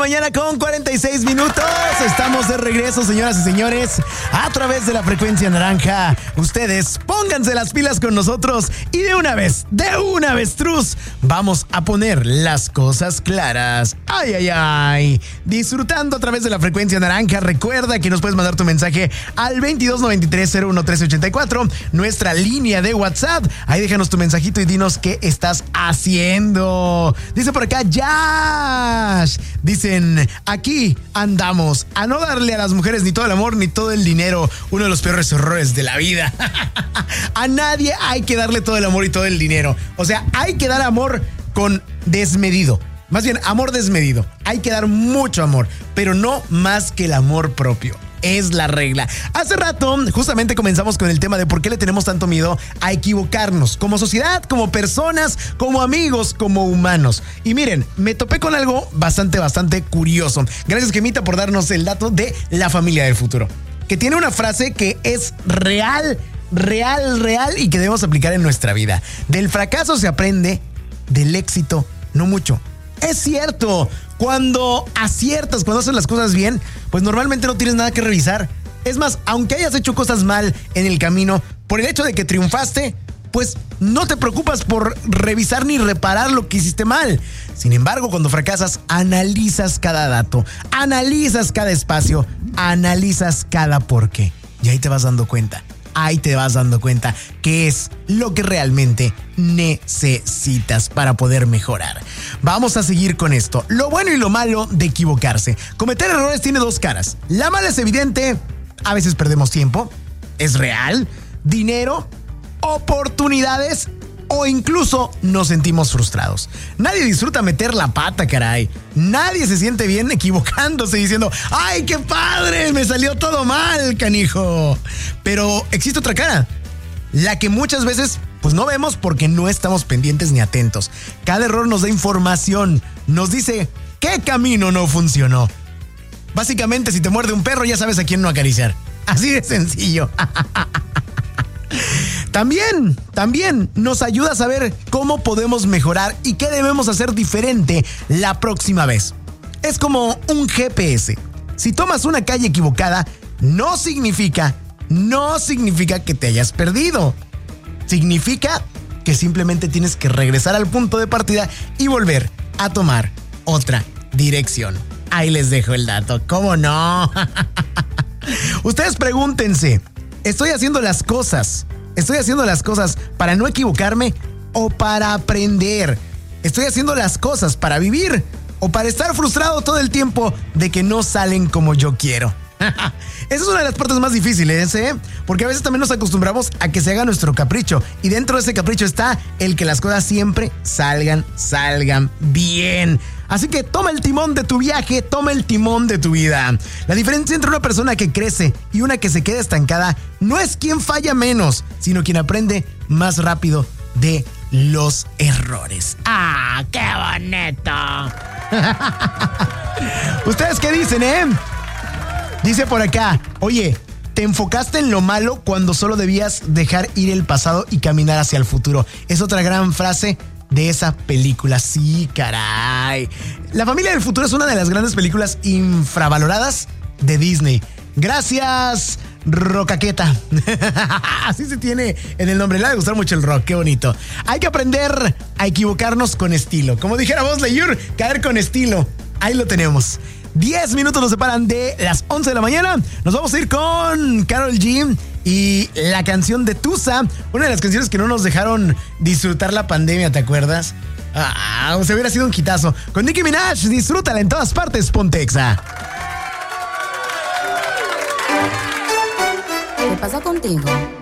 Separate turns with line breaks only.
mañana con 46 minutos. Estamos de regreso, señoras y señores, a través de la frecuencia naranja. Ustedes pónganse las pilas con nosotros y de una vez, truz, vamos a poner las cosas claras. Ay, ay, ay. Disfrutando a través de la frecuencia naranja. Recuerda que nos puedes mandar tu mensaje al 2293-011384, nuestra línea de WhatsApp. Ahí déjanos tu mensajito y dinos qué estás haciendo. Dice por acá, Yash. Dicen, aquí andamos a no darle a las mujeres ni todo el amor ni todo el dinero. Uno de los peores errores de la vida. A nadie hay que darle todo el amor y todo el dinero. O sea, hay que dar amor con desmedido. Más bien, amor desmedido. Hay que dar mucho amor, pero no más que el amor propio. Es la regla. Hace rato justamente comenzamos con el tema de por qué le tenemos tanto miedo a equivocarnos, como sociedad, como personas, como amigos, como humanos. Y miren, me topé con algo bastante curioso. Gracias, Gemita, por darnos el dato de la familia del futuro, que tiene una frase que es real y que debemos aplicar en nuestra vida. Del fracaso se aprende, del éxito no mucho. Es cierto, cuando aciertas, cuando haces las cosas bien, pues normalmente no tienes nada que revisar. Es más, aunque hayas hecho cosas mal en el camino, por el hecho de que triunfaste, pues no te preocupas por revisar ni reparar lo que hiciste mal. Sin embargo, cuando fracasas, analizas cada dato, analizas cada espacio, analizas cada porqué. Y ahí te vas dando cuenta. Ahí te vas dando cuenta qué es lo que realmente necesitas para poder mejorar. Vamos a seguir con esto. Lo bueno y lo malo de equivocarse. Cometer errores tiene dos caras. La mala es evidente. A veces perdemos tiempo. Es real. Dinero. Oportunidades. O incluso nos sentimos frustrados. Nadie disfruta meter la pata, caray. Nadie se siente bien equivocándose diciendo, ¡ay, qué padre! Me salió todo mal, canijo. Pero existe otra cara, la que muchas veces pues no vemos porque no estamos pendientes ni atentos. Cada error nos da información, nos dice qué camino no funcionó. Básicamente, si te muerde un perro, ya sabes a quién no acariciar. Así de sencillo. También nos ayuda a saber cómo podemos mejorar y qué debemos hacer diferente la próxima vez. Es como un GPS. Si tomas una calle equivocada, no significa que te hayas perdido. Significa que simplemente tienes que regresar al punto de partida y volver a tomar otra dirección. Ahí les dejo el dato. ¿Cómo no? Ustedes pregúntense, ¿estoy haciendo las cosas para no equivocarme o para aprender? ¿Estoy haciendo las cosas para vivir o para estar frustrado todo el tiempo de que no salen como yo quiero? Esa es una de las partes más difíciles, ¿eh? Porque a veces también nos acostumbramos a que se haga nuestro capricho. Y dentro de ese capricho está el que las cosas siempre salgan bien. Así que toma el timón de tu viaje, toma el timón de tu vida. La diferencia entre una persona que crece y una que se queda estancada no es quien falla menos, sino quien aprende más rápido de los errores. ¡Ah, qué bonito! ¿Ustedes qué dicen, eh? Dice por acá, oye, te enfocaste en lo malo cuando solo debías dejar ir el pasado y caminar hacia el futuro. Es otra gran frase de esa película. Sí, caray. La familia del futuro es una de las grandes películas infravaloradas de Disney. Gracias, Rocaqueta. Así se tiene en el nombre. Le va a gustar mucho el rock, qué bonito. Hay que aprender a equivocarnos con estilo. Como dijera Buzz Lightyear, caer con estilo. Ahí lo tenemos. 10 minutos nos separan de las 11 de la mañana. Nos vamos a ir con Karol G y la canción de Tusa, una de las canciones que no nos dejaron disfrutar la pandemia, ¿te acuerdas? Se hubiera sido un hitazo. Con Nicki Minaj, disfrútala en todas partes, ponte Exa.
¿Qué pasa contigo?